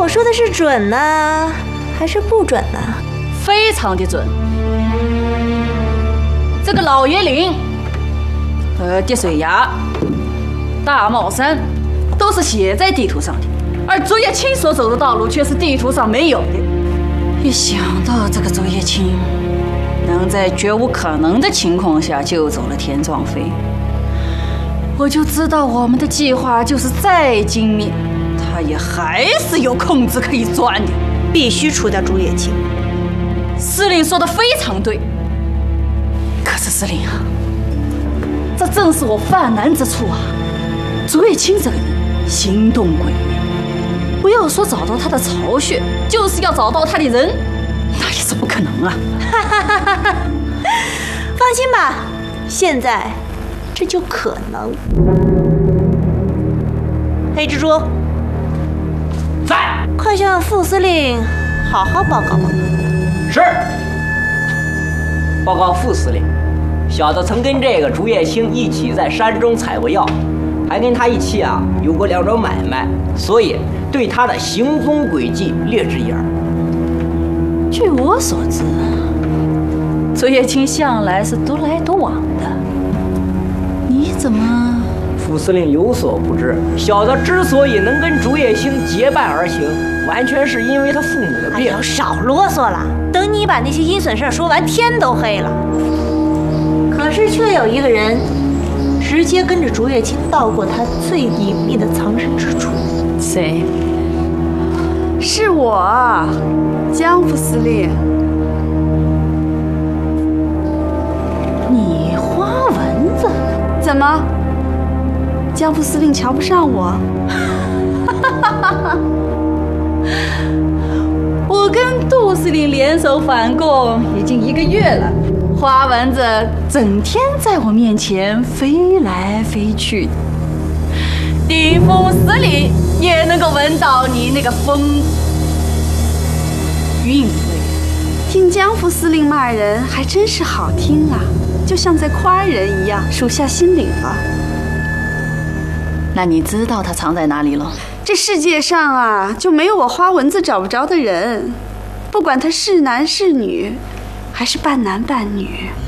我说的是准呢，还是不准呢？ 非常的准。这个老爷岭、滴水崖、大帽山都是写在地图上的，而竹叶青所走的道路却是地图上没有的。一想到这个竹叶青能在绝无可能的情况下救走了田壮飞，我就知道我们的计划就是再精密，他也还是有空子可以钻的。 必须除掉竹叶青。 司令说的非常对，可是司令啊，这正是我犯难之处啊！竹叶青这个人行动诡秘，不要说找到他的巢穴，就是要找到他的人，那也是不可能啊！ 放心吧，现在这就可能。黑蜘蛛， 在， 快向副司令好好报告报告。 是。报告副司令，小的曾跟这个竹叶青一起在山中采过药，还跟他一起有过2桩买卖，所以对他的行踪轨迹略知一二。 据我所知，竹叶青向来是独来独往的，你怎么？ 副司令有所不知，小的之所以能跟竹叶青结伴而行，完全是因为他父母的病。 哎呦，少啰嗦了，等你把那些阴损事说完，天都黑了。可是却有一个人直接跟着竹叶青到过他最隐秘的藏身之处。 谁？ 是我，江副司令。 你花蚊子？ 怎么？江副司令瞧不上我？ 我跟杜司令联手反共已经1个月了，花蚊子整天在我面前飞来飞去的。地副司令也能够闻到你那个风韵味。 听江副司令骂人还真是好听啊，就像在夸人一样，属下心领了。 那你知道他藏在哪里了？ 这世界上就没有我花蚊子找不着的人，不管他是男是女，还是半男半女。